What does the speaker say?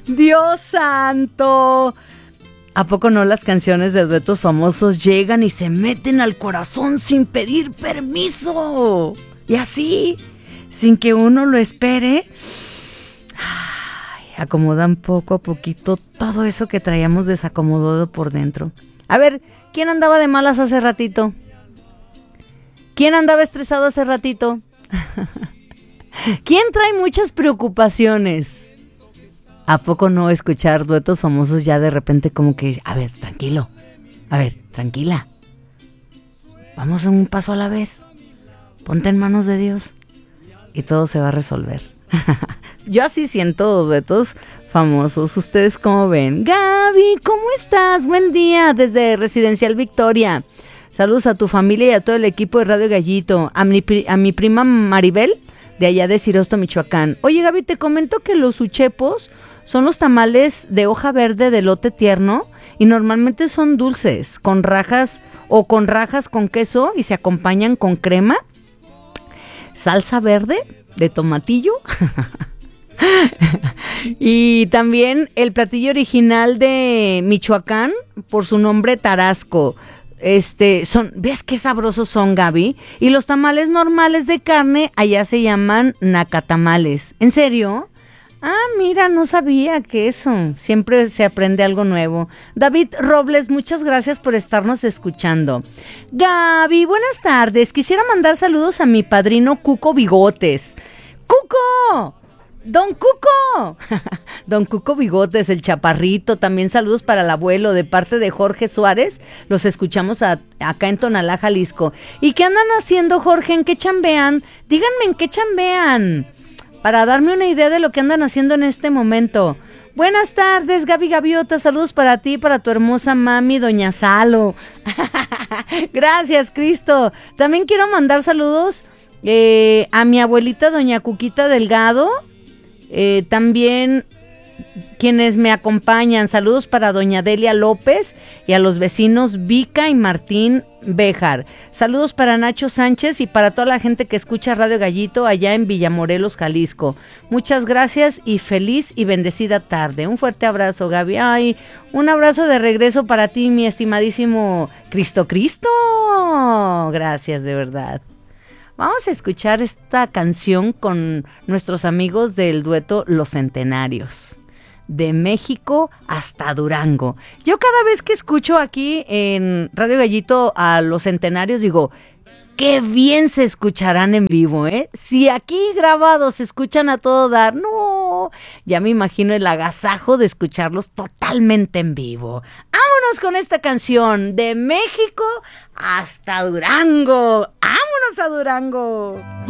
Dios santo. ¿A poco no las canciones de duetos famosos llegan y se meten al corazón sin pedir permiso? Y así, sin que uno lo espere, acomodan poco a poquito todo eso que traíamos desacomodado por dentro. A ver, ¿quién andaba de malas hace ratito? ¿Quién andaba estresado hace ratito? ¿Quién trae muchas preocupaciones? ¿A poco no escuchar duetos famosos ya de repente como que, a ver, tranquilo, a ver, tranquila, vamos un paso a la vez, ponte en manos de Dios y todo se va a resolver? Yo así siento duetos famosos. ¿Ustedes cómo ven? Gaby, ¿cómo estás? Buen día desde Residencial Victoria. Saludos a tu familia y a todo el equipo de Radio Gallito. A mi prima Maribel, de allá de Cirosto, Michoacán. Oye, Gaby, te comento que los uchepos son los tamales de hoja verde de elote tierno y normalmente son dulces, con rajas con queso y se acompañan con crema, salsa verde de tomatillo y también el platillo original de Michoacán por su nombre Tarasco. ¿Ves qué sabrosos son, Gaby? Y los tamales normales de carne allá se llaman nacatamales. ¿En serio? Ah, mira, no sabía que eso. Siempre se aprende algo nuevo. David Robles, muchas gracias por estarnos escuchando. Gaby, buenas tardes. Quisiera mandar saludos a mi padrino Cuco Bigotes. ¡Cuco! ¡Don Cuco! Don Cuco Bigotes, el chaparrito. También saludos para el abuelo de parte de Jorge Suárez. Los escuchamos acá en Tonalá, Jalisco. ¿Y qué andan haciendo, Jorge? ¿En qué chambean? Díganme en qué chambean, para darme una idea de lo que andan haciendo en este momento. Buenas tardes, Gaby Gaviota. Saludos para ti y para tu hermosa mami, doña Salo. Gracias, Cristo. También quiero mandar saludos a mi abuelita, doña Cuquita Delgado. También quienes me acompañan, saludos para doña Delia López y a los vecinos Vica y Martín Béjar. Saludos para Nacho Sánchez y para toda la gente que escucha Radio Gallito allá en Villamorelos, Jalisco. Muchas gracias y feliz y bendecida tarde. Un fuerte abrazo, Gaby. Ay, un abrazo de regreso para ti, mi estimadísimo Cristo. Gracias, de verdad. Vamos a escuchar esta canción con nuestros amigos del dueto Los Centenarios. De México hasta Durango. Yo cada vez que escucho aquí en Radio Gallito a Los Centenarios digo, qué bien se escucharán en vivo, ¿eh? Si aquí grabados se escuchan a todo dar, no, ya me imagino el agasajo de escucharlos totalmente en vivo. Vámonos con esta canción, de México hasta Durango. ¡Vámonos a Durango!